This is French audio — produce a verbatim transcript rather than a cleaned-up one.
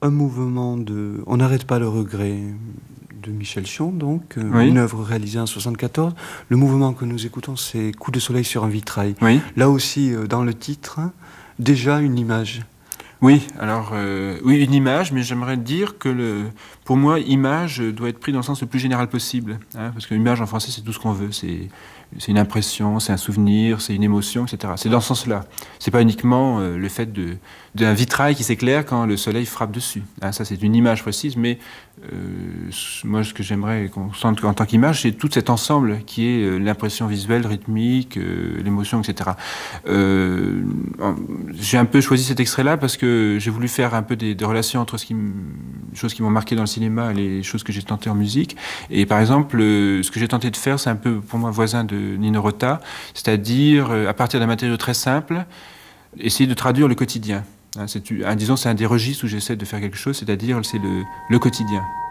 un mouvement de On n'arrête pas le regret de Michel Chion, donc, euh, Oui. une œuvre réalisée en soixante-quatorze. Le mouvement que nous écoutons, c'est Coup de soleil sur un vitrail. Oui. Là aussi, euh, dans le titre, déjà une image. Oui, alors, euh, oui, une image, mais j'aimerais dire que, le, pour moi, image doit être pris dans le sens le plus général possible. Hein, parce que image en français, c'est tout ce qu'on veut. C'est, c'est une impression, c'est un souvenir, c'est une émotion, et cetera. C'est dans ce sens-là. C'est pas uniquement euh, le fait de, d'un vitrail qui s'éclaire quand le soleil frappe dessus. Hein, ça, c'est une image précise, mais euh, moi, ce que j'aimerais qu'on sente en tant qu'image, c'est tout cet ensemble qui est euh, l'impression visuelle, rythmique, euh, l'émotion, et cetera. Euh, j'ai un peu choisi cet extrait-là parce que j'ai voulu faire un peu des, des relations entre ce qui m... choses qui m'ont marqué dans le cinéma et les choses que j'ai tentées en musique. Et par exemple, euh, ce que j'ai tenté de faire, c'est un peu pour moi voisin de Nino Rota, c'est-à-dire euh, à partir d'un matériau très simple, essayer de traduire le quotidien. Hein, c'est, disons, c'est un des registres où j'essaie de faire quelque chose, c'est-à-dire c'est le, le quotidien.